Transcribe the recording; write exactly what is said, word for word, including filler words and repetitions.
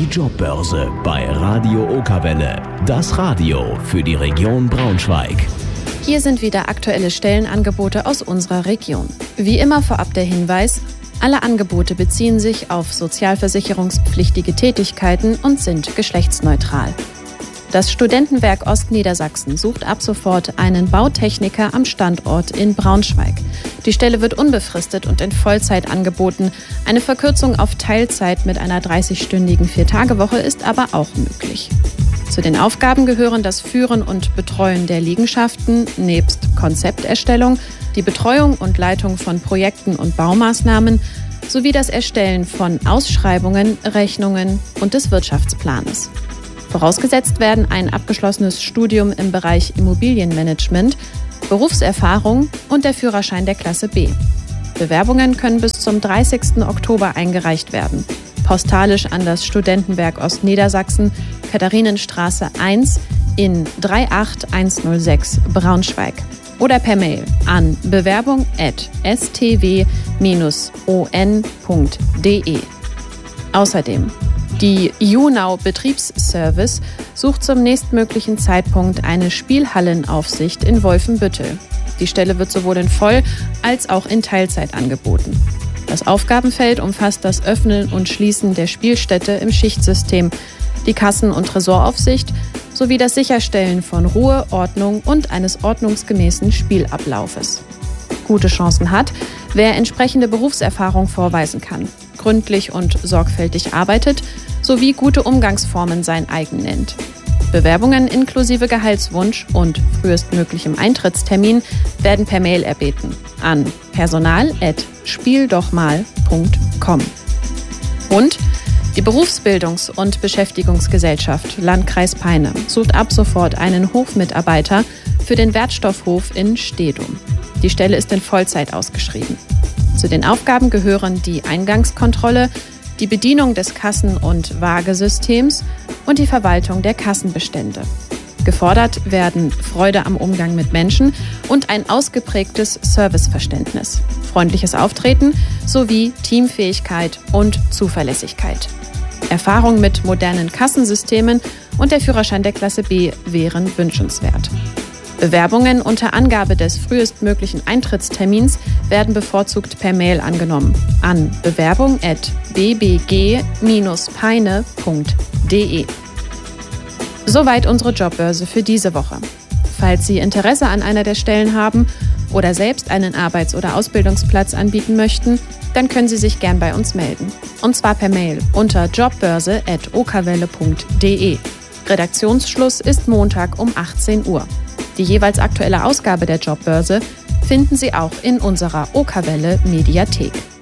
Jobbörse bei Radio Okerwelle. Das Radio für die Region Braunschweig. Hier sind wieder aktuelle Stellenangebote aus unserer Region. Wie immer vorab der Hinweis: Alle Angebote beziehen sich auf sozialversicherungspflichtige Tätigkeiten und sind geschlechtsneutral. Das Studentenwerk Ostniedersachsen sucht ab sofort einen Bautechniker am Standort in Braunschweig. Die Stelle wird unbefristet und in Vollzeit angeboten. Eine Verkürzung auf Teilzeit mit einer dreißigstündigen Vier-Tage-Woche ist aber auch möglich. Zu den Aufgaben gehören das Führen und Betreuen der Liegenschaften nebst Konzepterstellung, die Betreuung und Leitung von Projekten und Baumaßnahmen sowie das Erstellen von Ausschreibungen, Rechnungen und des Wirtschaftsplanes. Vorausgesetzt werden ein abgeschlossenes Studium im Bereich Immobilienmanagement, Berufserfahrung und der Führerschein der Klasse B. Bewerbungen können bis zum dreißigsten Oktober eingereicht werden. Postalisch an das Studentenwerk Ostniedersachsen, Katharinenstraße eins in drei acht eins null sechs Braunschweig. Oder per Mail an bewerbung at s t w dash o n punkt d e. Außerdem: Die YouNow Betriebsservice sucht zum nächstmöglichen Zeitpunkt eine Spielhallenaufsicht in Wolfenbüttel. Die Stelle wird sowohl in Voll- als auch in Teilzeit angeboten. Das Aufgabenfeld umfasst das Öffnen und Schließen der Spielstätte im Schichtsystem, die Kassen- und Tresoraufsicht sowie das Sicherstellen von Ruhe, Ordnung und eines ordnungsgemäßen Spielablaufes. Gute Chancen hat, wer entsprechende Berufserfahrung vorweisen kann, gründlich und sorgfältig arbeitet sowie gute Umgangsformen sein eigen nennt. Bewerbungen inklusive Gehaltswunsch und frühestmöglichem Eintrittstermin werden per Mail erbeten an personal at spieldochmal punkt com. Und die Berufsbildungs- und Beschäftigungsgesellschaft Landkreis Peine sucht ab sofort einen Hofmitarbeiter für den Wertstoffhof in Stedum. Die Stelle ist in Vollzeit ausgeschrieben. Zu den Aufgaben gehören die Eingangskontrolle, die Bedienung des Kassen- und Waagesystems und die Verwaltung der Kassenbestände. Gefordert werden Freude am Umgang mit Menschen und ein ausgeprägtes Serviceverständnis, freundliches Auftreten sowie Teamfähigkeit und Zuverlässigkeit. Erfahrung mit modernen Kassensystemen und der Führerschein der Klasse B wären wünschenswert. Bewerbungen unter Angabe des frühestmöglichen Eintrittstermins werden bevorzugt per Mail angenommen an bewerbung at b b g dash peine punkt d e. Soweit unsere Jobbörse für diese Woche. Falls Sie Interesse an einer der Stellen haben oder selbst einen Arbeits- oder Ausbildungsplatz anbieten möchten, dann können Sie sich gern bei uns melden. Und zwar per Mail unter jobbörse at okerwelle punkt d e. Redaktionsschluss ist Montag um achtzehn Uhr. Die jeweils aktuelle Ausgabe der Jobbörse finden Sie auch in unserer Okerwelle Mediathek.